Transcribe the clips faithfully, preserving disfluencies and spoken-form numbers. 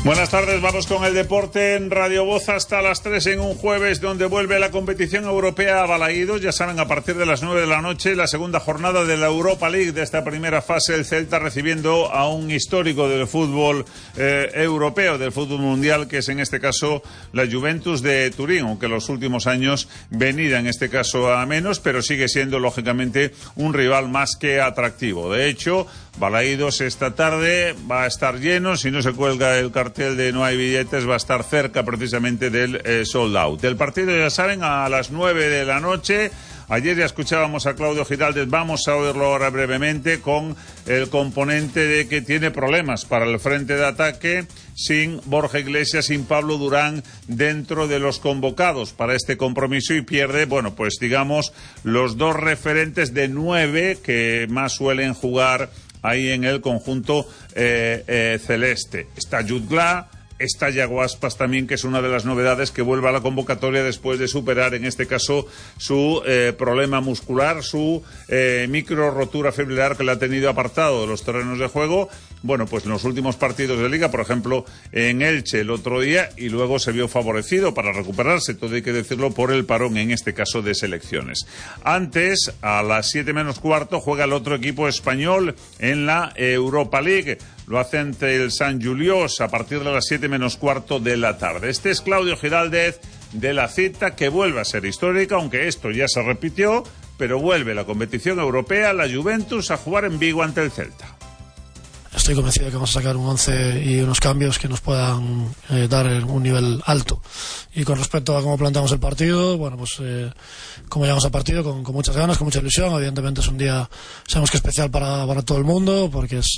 Buenas tardes, vamos con el deporte en Radio Voz hasta las tres en un jueves donde vuelve la competición europea a Balaídos. Ya saben, a partir de las nueve de la noche, la segunda jornada de la Europa League de esta primera fase, el Celta recibiendo a un histórico del fútbol eh, europeo, del fútbol mundial, que es en este caso la Juventus de Turín, aunque los últimos años venida en este caso a menos, pero sigue siendo lógicamente un rival más que atractivo. De hecho, Balaídos esta tarde va a estar lleno, si no se cuelga el cartel de no hay billetes, va a estar cerca precisamente del eh, sold out. El partido, ya saben, a las nueve de la noche. Ayer ya escuchábamos a Claudio Giraldez, vamos a oírlo ahora brevemente, con el componente de que tiene problemas para el frente de ataque, sin Borja Iglesias, sin Pablo Durán dentro de los convocados para este compromiso, y pierde, bueno, pues digamos, los dos referentes de nueve que más suelen jugar ahí en el conjunto eh, eh, celeste. Está Jutgla, está Yago Aspas también, que es una de las novedades, que vuelve a la convocatoria después de superar, en este caso, su eh, problema muscular, su eh, micro rotura fibrilar que le ha tenido apartado de los terrenos de juego. Bueno, pues en los últimos partidos de Liga, por ejemplo, en Elche el otro día, y luego se vio favorecido para recuperarse, todo hay que decirlo, por el parón, en este caso, de selecciones. Antes, a las siete menos cuarto, juega el otro equipo español en la Europa League. Lo hace ante el San Juliós a partir de las siete menos cuarto de la tarde. Este es Claudio Giraldez de la cita, que vuelve a ser histórica, aunque esto ya se repitió, pero vuelve la competición europea, la Juventus, a jugar en Vigo ante el Celta. Estoy convencido de que vamos a sacar un once y unos cambios que nos puedan eh, dar un nivel alto. Y con respecto a cómo planteamos el partido, bueno, pues eh, como llegamos al partido, con, con muchas ganas, con mucha ilusión. Evidentemente es un día, sabemos que especial para, para todo el mundo, porque es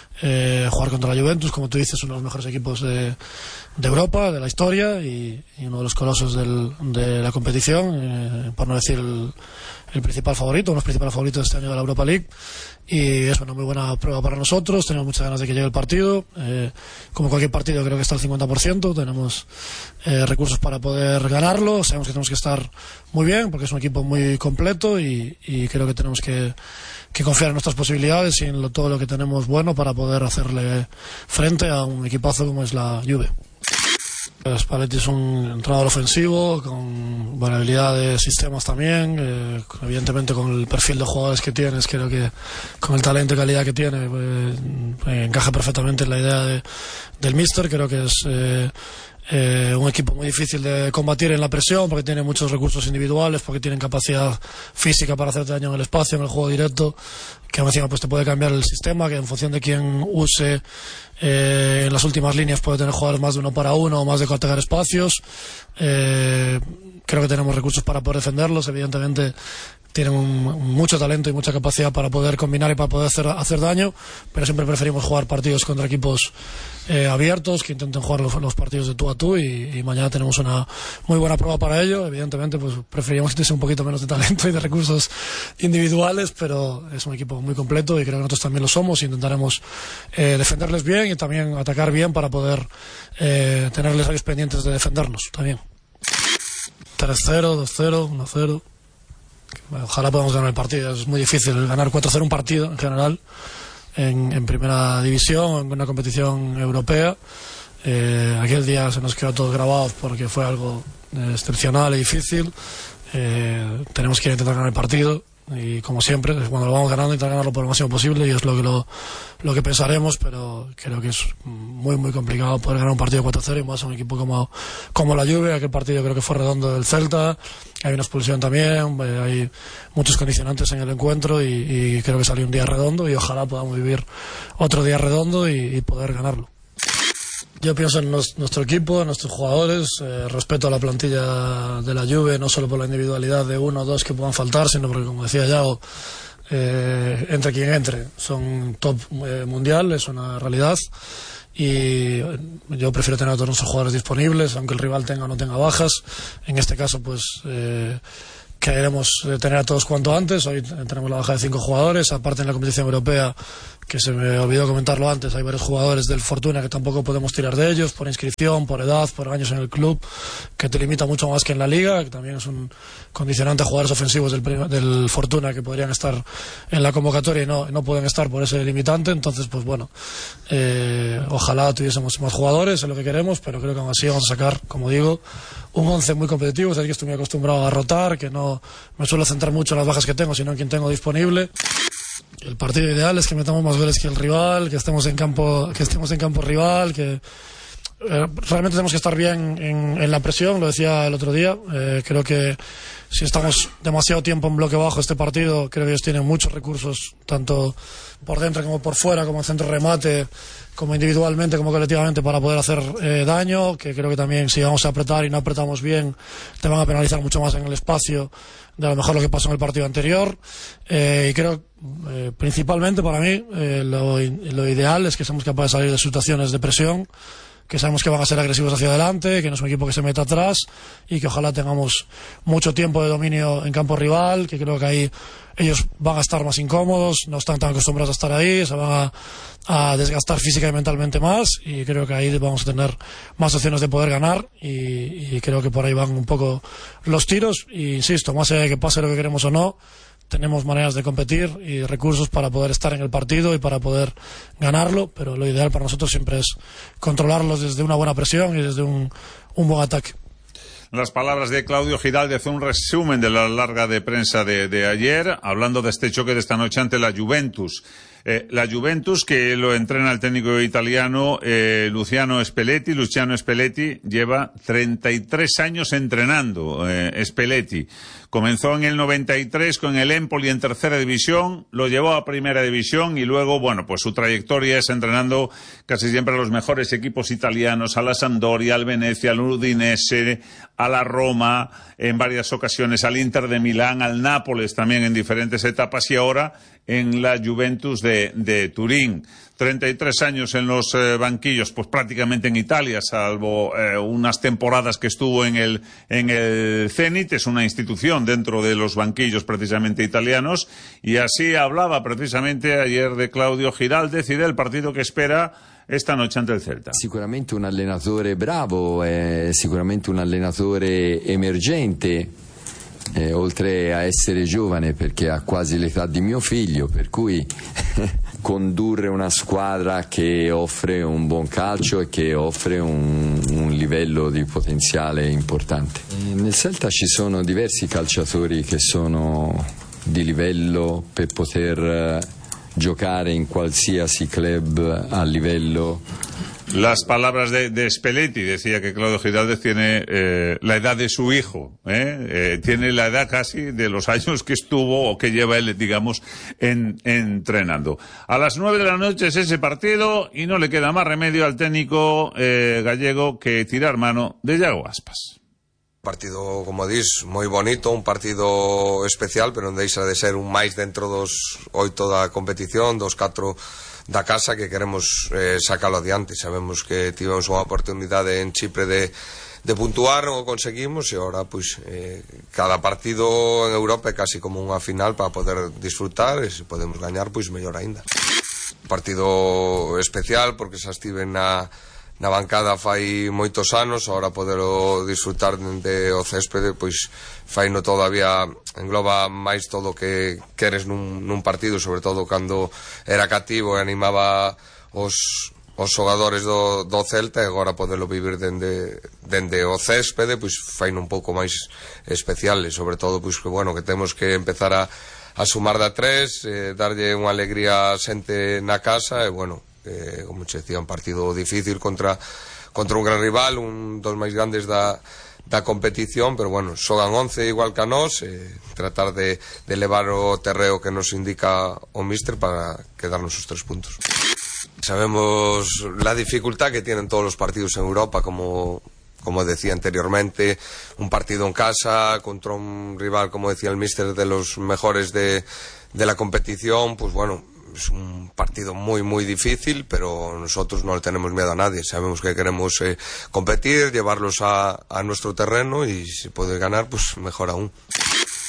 eh, jugar contra la Juventus, como tú dices, uno de los mejores equipos de, de Europa, de la historia, y, y uno de los colosos del, de la competición, eh, por no decir el, el principal favorito, uno de los principales favoritos de este año de la Europa League. Y es una muy buena prueba para nosotros. Tenemos muchas ganas de que llegue el partido. Eh, como cualquier partido, creo que está al cincuenta por ciento. Tenemos eh, recursos para poder ganarlo. Sabemos que tenemos que estar muy bien, porque es un equipo muy completo, y, y creo que tenemos que, que confiar en nuestras posibilidades y en lo, todo lo que tenemos bueno para poder hacerle frente a un equipazo como es la Juve. Spalletti es un entrenador ofensivo con buena habilidad de sistemas también, eh, evidentemente con el perfil de jugadores que tiene, creo que con el talento y calidad que tiene, pues, eh, encaja perfectamente en la idea de, del míster. Creo que es eh, eh, un equipo muy difícil de combatir en la presión, porque tiene muchos recursos individuales, porque tienen capacidad física para hacer daño en el espacio, en el juego directo, que encima pues te puede cambiar el sistema, que en función de quién use eh, en las últimas líneas puede tener jugadores más de uno para uno o más de atacar espacios. Eh, creo que tenemos recursos para poder defenderlos. Evidentemente tienen un, mucho talento y mucha capacidad para poder combinar y para poder hacer, hacer daño, pero siempre preferimos jugar partidos contra equipos eh, abiertos, que intenten jugar los, los partidos de tú a tú, y, y mañana tenemos una muy buena prueba para ello. Evidentemente pues preferíamos que tuviese un poquito menos de talento y de recursos individuales, pero es un equipo muy completo y creo que nosotros también lo somos, y intentaremos eh, defenderles bien y también atacar bien para poder eh, tenerles ahí pendientes de defendernos también. tres cero, dos cero, uno cero. Ojalá podamos ganar el partido. Es muy difícil ganar cuatro cero un partido en general en, en primera división, en una competición europea. Eh, aquel día se nos quedó todos grabados porque fue algo eh, excepcional y difícil. Eh, tenemos que intentar ganar el partido, y como siempre, cuando lo vamos ganando, intentar ganarlo por lo máximo posible, y es lo que lo, lo que pensaremos, pero creo que es muy muy complicado poder ganar un partido cuatro cero, y más a un equipo como, como la Juve. Aquel partido creo que fue redondo del Celta, hay una expulsión también, hay muchos condicionantes en el encuentro, y, y creo que salió un día redondo, y ojalá podamos vivir otro día redondo y, y poder ganarlo. Yo pienso en nos, nuestro equipo, en nuestros jugadores, eh, respeto a la plantilla de la Juve, no solo por la individualidad de uno o dos que puedan faltar, sino porque, como decía Yago, eh, entre quien entre, son top eh, mundial, es una realidad, y yo prefiero tener a todos nuestros jugadores disponibles, aunque el rival tenga o no tenga bajas. En este caso, pues... Eh, queremos tener a todos cuanto antes. Hoy tenemos la baja de cinco jugadores, aparte en la competición europea, que se me olvidó comentarlo antes, hay varios jugadores del Fortuna que tampoco podemos tirar de ellos, por inscripción, por edad, por años en el club, que te limita mucho más que en la Liga, que también es un condicionante a jugadores ofensivos del, del Fortuna que podrían estar en la convocatoria y no, no pueden estar por ese limitante. Entonces, pues bueno, eh, ojalá tuviésemos más jugadores, es lo que queremos, pero creo que aún así vamos a sacar, como digo, un once muy competitivo. Es decir, que estoy muy acostumbrado a rotar, que no me suelo centrar mucho en las bajas que tengo, sino en quien tengo disponible. El partido ideal es que metamos más goles que el rival, que estemos en campo, que estemos en campo rival, que eh, realmente tenemos que estar bien en, en la presión, lo decía el otro día. Eh, creo que si estamos demasiado tiempo en bloque bajo este partido, creo que ellos tienen muchos recursos, tanto por dentro como por fuera, como en centro remate, como individualmente, como colectivamente, para poder hacer eh, daño, que creo que también si vamos a apretar y no apretamos bien, te van a penalizar mucho más en el espacio de a lo mejor lo que pasó en el partido anterior. Eh, y creo, eh, principalmente para mí, eh, lo, lo ideal es que seamos capaces de salir de situaciones de presión, que sabemos que van a ser agresivos hacia adelante, que no es un equipo que se meta atrás y que ojalá tengamos mucho tiempo de dominio en campo rival, que creo que ahí ellos van a estar más incómodos, no están tan acostumbrados a estar ahí, se van a, a desgastar física y mentalmente más, y creo que ahí vamos a tener más opciones de poder ganar, y, y creo que por ahí van un poco los tiros. Y insisto, más allá de que pase lo que queremos o no, tenemos maneras de competir y recursos para poder estar en el partido y para poder ganarlo, pero lo ideal para nosotros siempre es controlarlos desde una buena presión y desde un, un buen ataque. Las palabras de Claudio Giraldez, un resumen de la larga de prensa de, de ayer, hablando de este choque de esta noche ante la Juventus. Eh, la Juventus, que lo entrena el técnico italiano eh, Luciano Spalletti. Luciano Spalletti lleva treinta y tres años entrenando. eh, Spalletti comenzó en el noventa y tres con el Empoli en tercera división, lo llevó a primera división y luego, bueno, pues su trayectoria es entrenando casi siempre a los mejores equipos italianos, a la Sampdoria, al Venecia, al Udinese, a la Roma, en varias ocasiones al Inter de Milán, al Nápoles también en diferentes etapas, y ahora en la Juventus de, de Turín. treinta y tres años en los eh, banquillos, pues prácticamente en Italia, salvo eh, unas temporadas que estuvo en el, en el Zenit. Es una institución dentro de los banquillos precisamente italianos, y así hablaba precisamente ayer de Claudio Giraldez y del partido que espera esta noche ante el Celta. Sicuramente un allenatore bravo, eh, sicuramente un allenatore emergente, eh, oltre a essere giovane perché ha quasi l'età di mio figlio, per cui condurre una squadra che offre un buon calcio e che offre un, un livello di potenziale importante. E nel Celta ci sono diversi calciatori che sono di livello per poter giocare in qualsiasi club a livello. Las palabras de, de Spalletti, decía que Claudio Giraldez tiene eh, la edad de su hijo, ¿eh? Eh, tiene la edad casi de los años que estuvo o que lleva él, digamos, en, entrenando. A las nueve de la noche es ese partido y no le queda más remedio al técnico eh, gallego que tirar mano de Iago Aspas. Partido, como dis, moi bonito, un partido especial, pero non deixa de ser un máis dentro dos oito da competición, dos catro da casa, que queremos eh, sacalo adiante. Sabemos que tivemos unha oportunidade en Chipre de, de puntuar, non o conseguimos, e agora, pois, eh, cada partido en Europa é casi como unha final para poder disfrutar, e se podemos gañar, pois, mellor aínda. Partido especial, porque xa estive na na bancada fai moitos anos, agora poderlo disfrutar de o céspede, pois faino todavía, engloba máis todo o que queres nun, nun partido, sobre todo cando era cativo e animaba os, os xogadores do, do Celta, e agora poderlo vivir dende, dende o céspede, pois faino un pouco máis especial, e sobre todo, pois que bueno, que temos que empezar a, a sumar da tres, eh, darlle unha alegría a xente na casa, e bueno, Eh, como che decía, un partido difícil contra contra un gran rival, un dos máis grandes da, da competición, pero bueno, xogan once igual que a nós, eh, tratar de, de levar o terreo que nos indica o míster para quedarnos os tres puntos. Sabemos la dificultad que tienen todos los partidos en Europa, como como decía anteriormente, un partido en casa contra un rival, como decía el míster, de los mejores de, de la competición, pues bueno, es un partido muy muy difícil, pero nosotros no le tenemos miedo a nadie. Sabemos que queremos eh, competir, llevarlos a, a nuestro terreno, y si puede ganar, pues mejor aún.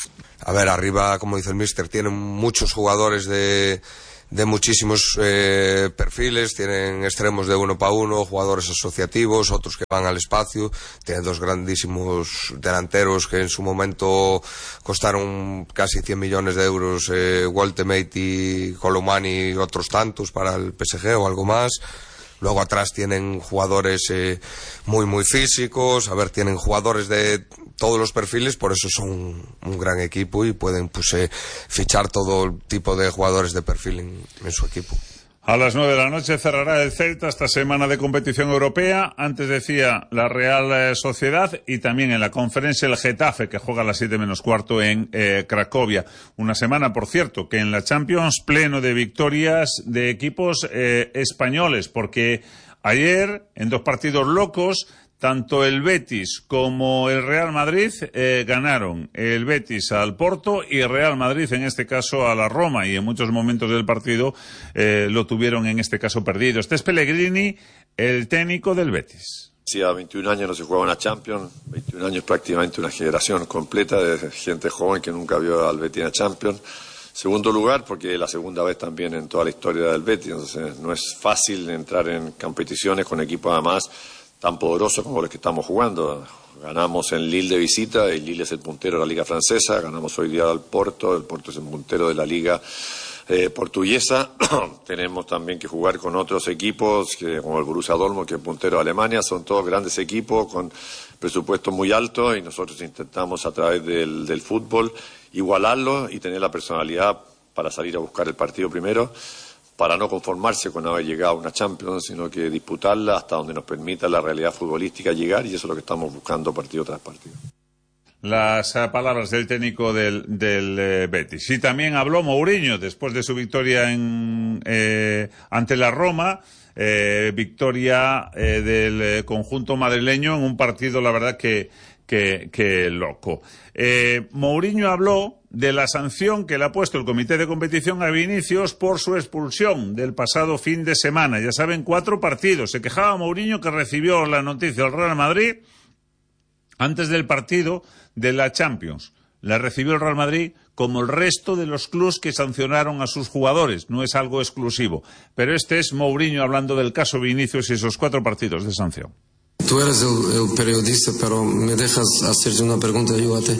a ver, arriba, como dice el míster, tienen muchos jugadores de, de muchísimos eh, perfiles, tienen extremos de uno para uno, jugadores asociativos, otros que van al espacio, tienen dos grandísimos delanteros que en su momento costaron casi cien millones de euros, eh, Woltemate y Colomani y otros tantos para el P S G o algo más. Luego atrás tienen jugadores eh, muy muy físicos, a ver, tienen jugadores de todos los perfiles, por eso son un, un gran equipo y pueden pues eh, fichar todo tipo de jugadores de perfil en, en su equipo. A las nueve de la noche cerrará el Celta esta semana de competición europea. Antes decía la Real Sociedad y también en la conferencia el Getafe, que juega a las siete menos cuarto en eh, Cracovia. Una semana, por cierto, que en la Champions pleno de victorias de equipos eh, españoles, porque ayer, en dos partidos locos, tanto el Betis como el Real Madrid eh, ganaron. El Betis al Porto y el Real Madrid, en este caso, a la Roma. Y en muchos momentos del partido eh, lo tuvieron, en este caso, perdido. Este es Pellegrini, el técnico del Betis. Sí, a veintiún años no se juega una Champions. veintiún años prácticamente una generación completa de gente joven que nunca vio al Betis en la Champions. Segundo lugar, porque la segunda vez también en toda la historia del Betis. Entonces no es fácil entrar en competiciones con equipos además tan poderoso como los que estamos jugando. Ganamos en Lille de visita, y Lille es el puntero de la Liga Francesa. Ganamos hoy día al Porto, el Porto es el puntero de la Liga eh, Portuguesa. Tenemos también que jugar con otros equipos, que, como el Borussia Dortmund, que es puntero de Alemania. Son todos grandes equipos con presupuesto muy alto y nosotros intentamos a través del, del fútbol igualarlo y tener la personalidad para salir a buscar el partido primero, para no conformarse con haber llegado a una Champions, sino que disputarla hasta donde nos permita la realidad futbolística llegar, y eso es lo que estamos buscando partido tras partido. Las uh, palabras del técnico del, del eh, Betis. Y también habló Mourinho después de su victoria en, eh, ante la Roma, eh, victoria eh, del eh, conjunto madrileño en un partido, la verdad, que, que, que loco. Eh, Mourinho habló de la sanción que le ha puesto el comité de competición a Vinicius por su expulsión del pasado fin de semana. Ya saben, cuatro partidos. Se quejaba Mourinho que recibió la noticia del Real Madrid antes del partido de la Champions. La recibió el Real Madrid como el resto de los clubes que sancionaron a sus jugadores. No es algo exclusivo. Pero este es Mourinho hablando del caso Vinicius y esos cuatro partidos de sanción. Tú eres el, el periodista, pero me dejas hacerte una pregunta yo a ti.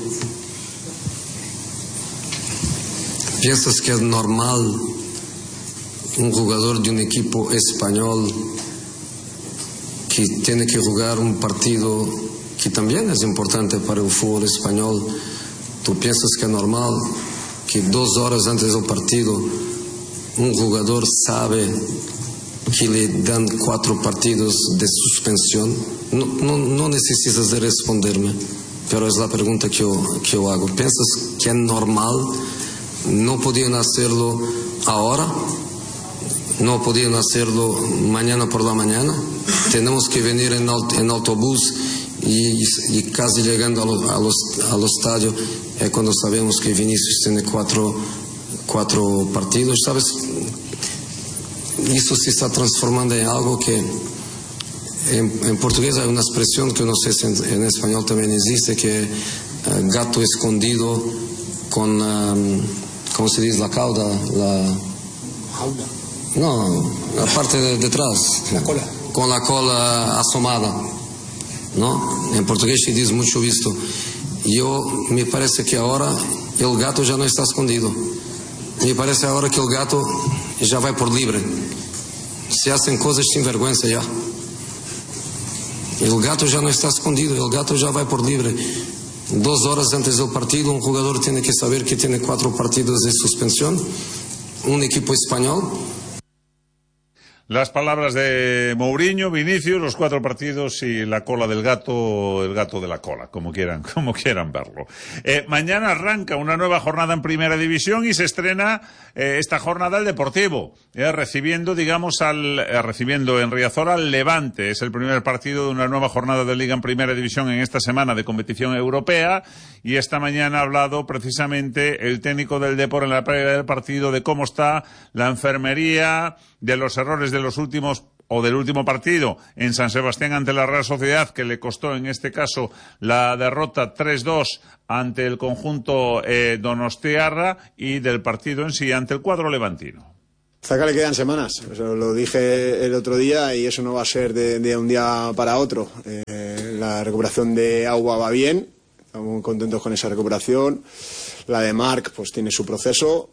¿Piensas que es normal un jugador de un equipo español que tiene que jugar un partido que también es importante para el fútbol español? ¿Tú piensas que es normal que dos horas antes del partido un jugador sabe que le dan cuatro partidos de suspensión? No, no, no necesitas de responderme, pero es la pregunta que yo, que yo hago. ¿Piensas que es normal? ¿No podían hacerlo ahora? ¿No podían hacerlo mañana por la mañana? Tenemos que venir en, aut en autobús y, y casi llegando a los, a los, al estadio es cuando sabemos que Vinicius tiene cuatro, cuatro partidos, ¿sabes? Esto se está transformando en algo que en, en portugués hay una expresión que no sé si en, en español también existe, que uh, gato escondido con, um, ¿cómo se dice? La cauda, la... No, la parte de detrás. La cola. Con la cola asomada, ¿no? En portugués se dice mucho visto. Yo, me parece que ahora el gato ya no está escondido. Me parece ahora que el gato ya va por libre. Se hacen cosas sin vergüenza ya. El gato ya no está escondido, el gato ya va por libre. Dos horas antes del partido, un jugador tiene que saber que tiene cuatro partidos de suspensión. Un equipo español. Las palabras de Mourinho, Vinicius, los cuatro partidos y la cola del gato, el gato de la cola, como quieran, como quieran verlo. Eh, mañana arranca una nueva jornada en Primera División y se estrena eh, esta jornada el Deportivo, eh, recibiendo, digamos, al, eh, recibiendo en Riazor al Levante. Es el primer partido de una nueva jornada de Liga en Primera División en esta semana de competición europea, y esta mañana ha hablado precisamente el técnico del Depor en la previa del partido de cómo está la enfermería, de los errores de los últimos o del último partido en San Sebastián ante la Real Sociedad, que le costó en este caso la derrota tres dos ante el conjunto eh, donostiarra, y del partido en sí ante el cuadro levantino. Zaka le quedan semanas, eso lo dije el otro día, y eso no va a ser de, de un día para otro. Eh, la recuperación de Agua va bien, estamos muy contentos con esa recuperación. La de Marc pues tiene su proceso,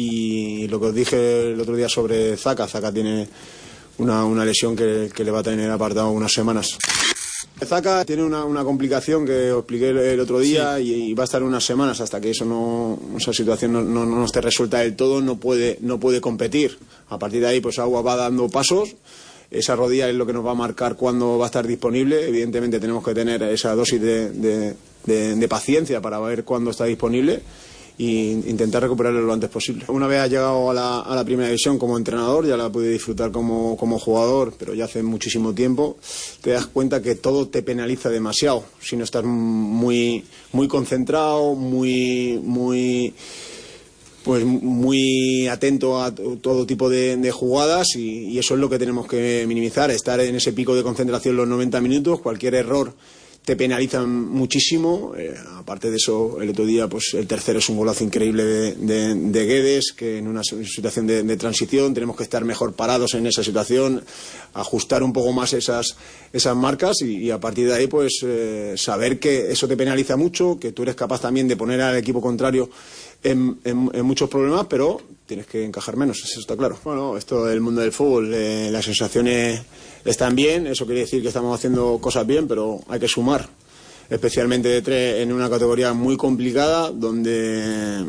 y lo que os dije el otro día sobre Zaka, Zaka tiene una, una lesión que, que le va a tener apartado unas semanas. Zaka tiene una, una complicación que os expliqué el, el otro día, sí. y, y va a estar unas semanas hasta que eso no, esa situación no, no, no esté resuelta del todo, no puede, no puede competir. A partir de ahí pues Agua va dando pasos, esa rodilla es lo que nos va a marcar cuándo va a estar disponible. Evidentemente tenemos que tener esa dosis de, de, de, de paciencia para ver cuándo está disponible e intentar recuperarlo lo antes posible. Una vez ha llegado a la, a la primera división como entrenador, ya la pude disfrutar como, como jugador, pero ya hace muchísimo tiempo, te das cuenta que todo te penaliza demasiado. Si no estás muy, muy concentrado, muy, muy, pues muy atento a todo tipo de, de jugadas, y, y eso es lo que tenemos que minimizar, estar en ese pico de concentración los noventa minutos. Cualquier error te penalizan muchísimo. Eh, aparte de eso, el otro día pues el tercero es un golazo increíble de, de, de Guedes, que en una situación de, de transición tenemos que estar mejor parados en esa situación, ajustar un poco más esas, esas marcas, y, y a partir de ahí pues eh, saber que eso te penaliza mucho, que tú eres capaz también de poner al equipo contrario en, en, en muchos problemas, pero tienes que encajar menos, eso está claro. Bueno, esto del mundo del fútbol, eh, las sensaciones están bien, eso quiere decir que estamos haciendo cosas bien, pero hay que sumar, especialmente de tres en una categoría muy complicada, donde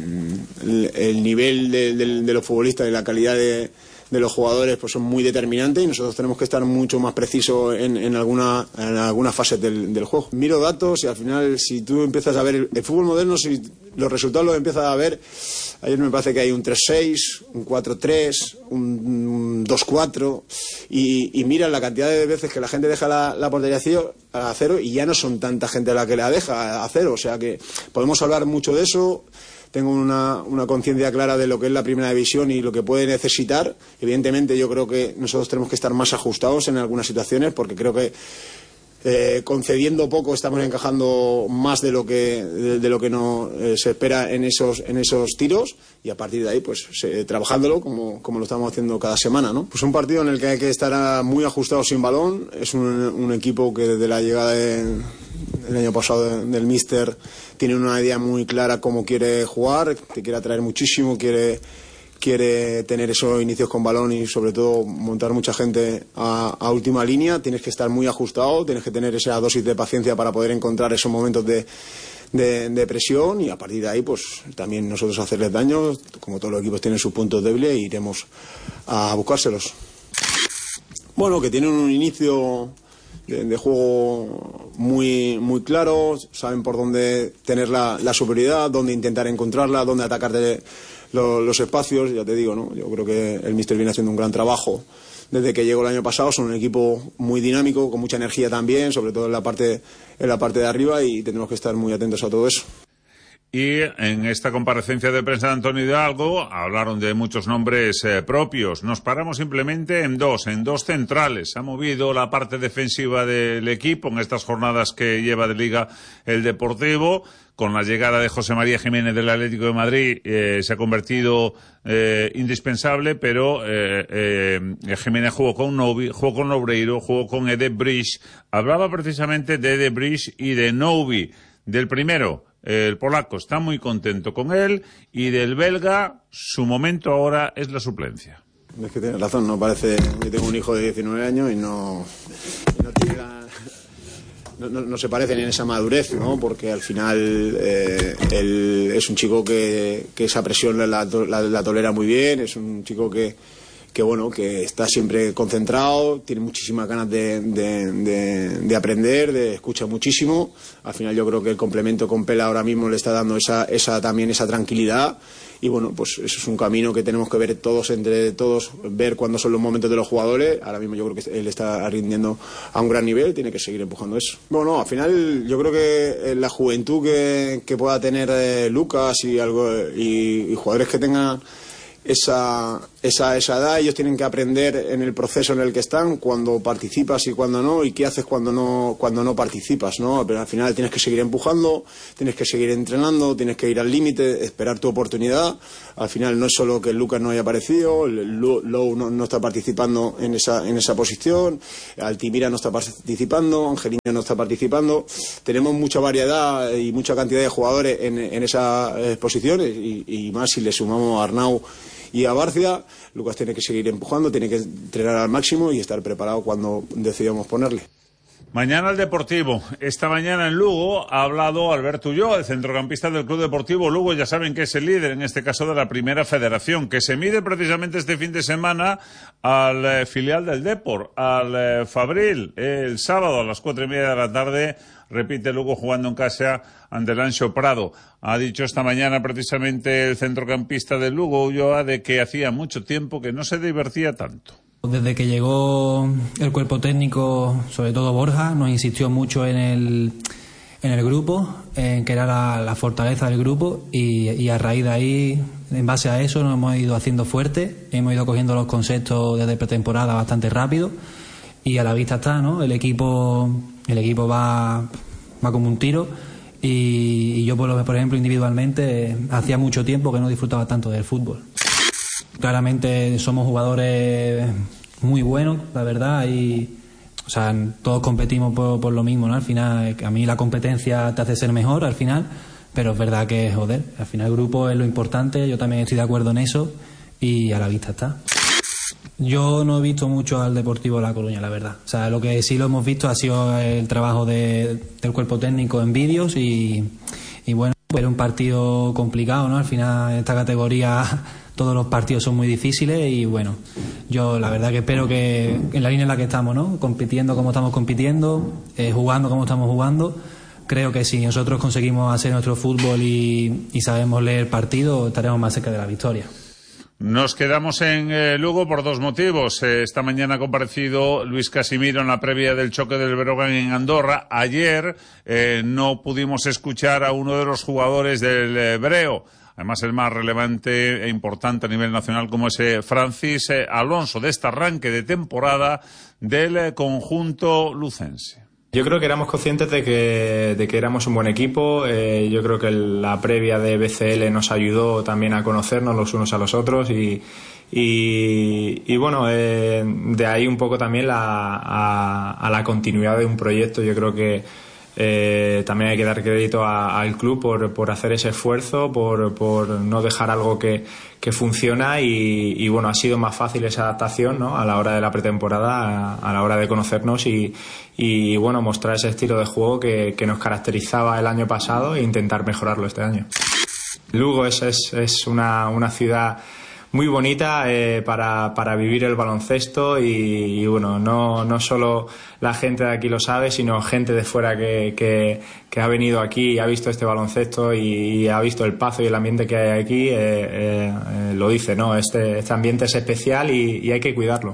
el, el nivel de, de, de los futbolistas y la calidad de, de los jugadores pues son muy determinantes, y nosotros tenemos que estar mucho más precisos en, en alguna en algunas fases del, del juego. Miro datos y al final, si tú empiezas a ver el, el fútbol moderno, si los resultados los empiezas a ver, ayer me parece que hay un tres seis, un cuatro tres, un dos cuatro, y, y mira la cantidad de veces que la gente deja la, la portería a cero, y ya no son tanta gente la que la deja a cero, o sea que podemos hablar mucho de eso. Tengo una, una conciencia clara de lo que es la primera división y lo que puede necesitar. Evidentemente yo creo que nosotros tenemos que estar más ajustados en algunas situaciones, porque creo que eh, concediendo poco estamos encajando más de lo que de, de lo que no eh, se espera en esos en esos tiros, y a partir de ahí pues se, trabajándolo como, como lo estamos haciendo cada semana, ¿no? Pues un partido en el que hay que estar muy ajustado sin balón. Es un, un equipo que desde la llegada de el año pasado del míster tiene una idea muy clara cómo quiere jugar, te quiere atraer muchísimo, quiere, quiere tener esos inicios con balón y sobre todo montar mucha gente a, a última línea. Tienes que estar muy ajustado, tienes que tener esa dosis de paciencia para poder encontrar esos momentos de, de, de presión, y a partir de ahí pues también nosotros hacerles daño. Como todos los equipos tienen sus puntos débiles, e iremos a buscárselos. Bueno, que tienen un inicio De, de juego muy muy claro, saben por dónde tener la, la superioridad, dónde intentar encontrarla, dónde atacar de lo, los espacios. Ya te digo, ¿no? Yo creo que el míster viene haciendo un gran trabajo desde que llegó el año pasado. Son un equipo muy dinámico, con mucha energía también, sobre todo en la parte en la parte de arriba, y tendremos que estar muy atentos a todo eso. Y en esta comparecencia de prensa de Antonio Hidalgo hablaron de muchos nombres eh, propios. Nos paramos simplemente en dos, en dos centrales. Ha movido la parte defensiva del equipo en estas jornadas que lleva de Liga el Deportivo. Con la llegada de José María Jiménez del Atlético de Madrid eh, se ha convertido eh, indispensable, pero eh, eh, Jiménez jugó con Novi, jugó con Obreiro, jugó con Ede Bridge. Hablaba precisamente de Ede Bridge y de Novi. Del primero, el polaco está muy contento con él, y del belga, su momento ahora es la suplencia. Es que tienes razón, no parece. Yo tengo un hijo de diecinueve años y no, y no tiene la, no, no, no se parecen en esa madurez, ¿no? Porque al final eh, él es un chico que, que esa presión la, la, la tolera muy bien, es un chico que que bueno, que está siempre concentrado, tiene muchísimas ganas de, de, de, de aprender, de escuchar muchísimo. Al final yo creo que el complemento con Pela ahora mismo le está dando esa, esa también esa tranquilidad, y bueno, pues eso es un camino que tenemos que ver todos, entre todos, ver cuándo son los momentos de los jugadores. Ahora mismo yo creo que él está rindiendo a un gran nivel, tiene que seguir empujando eso. Bueno, al final yo creo que la juventud que, que pueda tener eh, Lucas y algo y, y jugadores que tengan esa esa, esa edad, ellos tienen que aprender en el proceso en el que están, cuando participas y cuando no, y qué haces cuando no, cuando no participas, ¿no? Pero al final tienes que seguir empujando, tienes que seguir entrenando, tienes que ir al límite, esperar tu oportunidad. Al final no es solo que Lucas no haya aparecido, Lou no, no está participando en esa, en esa posición, Altimira no está participando, Angelino no está participando. Tenemos mucha variedad y mucha cantidad de jugadores en, en esas posiciones, y, y más si le sumamos a Arnau y a Barcia. Lucas tiene que seguir empujando, tiene que entrenar al máximo y estar preparado cuando decidamos ponerle. Mañana el Deportivo. Esta mañana en Lugo ha hablado Alberto Ulloa, el centrocampista del Club Deportivo Lugo. Ya saben que es el líder, en este caso de la Primera Federación, que se mide precisamente este fin de semana al eh, filial del Depor, al eh, Fabril, el sábado a las cuatro y media de la tarde. Repite Lugo jugando en casa ante el Anxo Prado. Ha dicho esta mañana precisamente el centrocampista del Lugo, Ulloa, de que hacía mucho tiempo que no se divertía tanto. Desde que llegó el cuerpo técnico, sobre todo Borja, nos insistió mucho en el, en el grupo, en que era la, la fortaleza del grupo, y, y a raíz de ahí, en base a eso, nos hemos ido haciendo fuerte, hemos ido cogiendo los conceptos desde pretemporada bastante rápido, y a la vista está, ¿no? El equipo, el equipo va, va como un tiro, y, y yo, por, por ejemplo, individualmente, hacía mucho tiempo que no disfrutaba tanto del fútbol. Claramente somos jugadores muy buenos, la verdad, y o sea, todos competimos por, por lo mismo, ¿no? Al final, a mí la competencia te hace ser mejor, al final, pero es verdad que, joder, al final el grupo es lo importante, yo también estoy de acuerdo en eso, y a la vista está. Yo no he visto mucho al Deportivo de La Coruña, la verdad. O sea, lo que sí lo hemos visto ha sido el trabajo de, del cuerpo técnico en vídeos, y, y bueno, era un partido complicado, ¿no? Al final, en esta categoría todos los partidos son muy difíciles, y bueno, yo la verdad que espero que en la línea en la que estamos, ¿no? Compitiendo como estamos compitiendo, eh, jugando como estamos jugando, creo que si nosotros conseguimos hacer nuestro fútbol y, y sabemos leer partido, estaremos más cerca de la victoria. Nos quedamos en eh, Lugo por dos motivos. Eh, esta mañana ha comparecido Luis Casimiro en la previa del choque del Breogán en Andorra. Ayer eh, no pudimos escuchar a uno de los jugadores del eh, Breo, además el más relevante e importante a nivel nacional, como ese Francis eh, Alonso, de este arranque de temporada del eh, conjunto lucense. Yo creo que éramos conscientes de que, de que éramos un buen equipo. Eh, yo creo que la previa de B C L nos ayudó también a conocernos los unos a los otros, y, y, y bueno, eh, de ahí un poco también la, a, a la continuidad de un proyecto. Yo creo que Eh, también hay que dar crédito a, al club por, por hacer ese esfuerzo, por, por no dejar algo que, que funciona, y, y bueno, ha sido más fácil esa adaptación, ¿no? A la hora de la pretemporada, a, a la hora de conocernos y, y bueno, mostrar ese estilo de juego que, que nos caracterizaba el año pasado e intentar mejorarlo este año. Lugo es, es, es una, una ciudad muy bonita eh, para, para vivir el baloncesto, y, y bueno, no, no solo la gente de aquí lo sabe, sino gente de fuera que, que, que ha venido aquí y ha visto este baloncesto y, y ha visto el pazo y el ambiente que hay aquí, eh, eh, eh, lo dice, ¿no? Este, este ambiente es especial y, y hay que cuidarlo.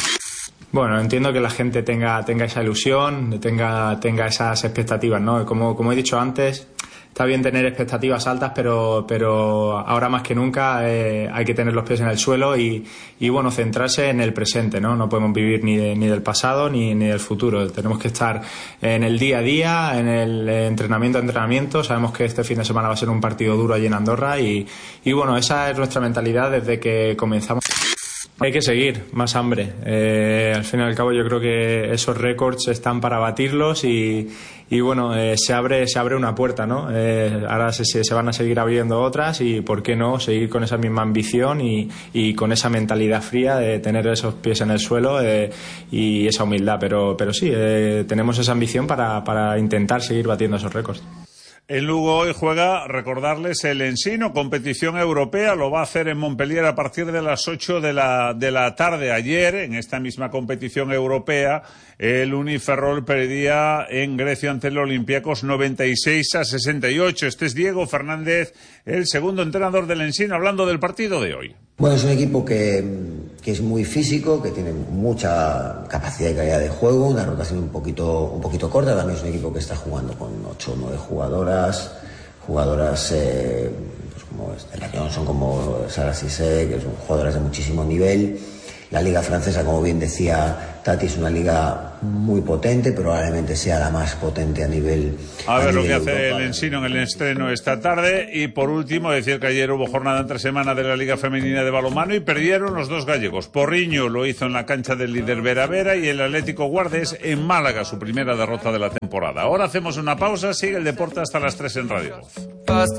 Bueno, entiendo que la gente tenga, tenga esa ilusión, tenga, tenga esas expectativas, ¿no? Como, como he dicho antes, está bien tener expectativas altas, pero, pero ahora más que nunca eh, hay que tener los pies en el suelo y, y bueno, centrarse en el presente, ¿no? No podemos vivir ni, de, ni del pasado ni, ni del futuro. Tenemos que estar en el día a día, en el entrenamiento a entrenamiento. Sabemos que este fin de semana va a ser un partido duro allí en Andorra y, y bueno, esa es nuestra mentalidad desde que comenzamos. Hay que seguir, más hambre. Eh, al fin y al cabo yo creo que esos récords están para batirlos y, y bueno, eh, se abre se abre una puerta, ¿no? Eh, ahora se, se van a seguir abriendo otras y por qué no seguir con esa misma ambición y, y con esa mentalidad fría de tener esos pies en el suelo eh, y esa humildad. Pero, pero sí, eh, tenemos esa ambición para, para intentar seguir batiendo esos récords. En Lugo hoy juega, recordarles, el Ensino, competición europea, lo va a hacer en Montpellier a partir de las ocho de la, de la tarde. Ayer, en esta misma competición europea, el Uniferrol perdía en Grecia ante el Olympiacos noventa y seis a sesenta y ocho. Este es Diego Fernández, el segundo entrenador del Ensino, hablando del partido de hoy. Bueno, es un equipo que, que es muy físico, que tiene mucha capacidad y calidad de juego, una rotación un poquito, un poquito corta. También es un equipo que está jugando con ocho o nueve jugadoras, jugadoras eh, pues como Stella Johnson, como Sarah Cissé, que son jugadoras de muchísimo nivel. La liga francesa, como bien decía Tati, es una liga muy potente, probablemente sea la más potente a nivel A ver a lo nivel que hace Europa. el Ensino en el estreno esta tarde. Y por último, decir que ayer hubo jornada entre semana de la Liga Femenina de Balonmano y perdieron los dos gallegos. Porriño lo hizo en la cancha del líder Vera Vera y el Atlético Guardes en Málaga, su primera derrota de la temporada. Ahora hacemos una pausa, sigue el deporte hasta las tres en Radio Voz.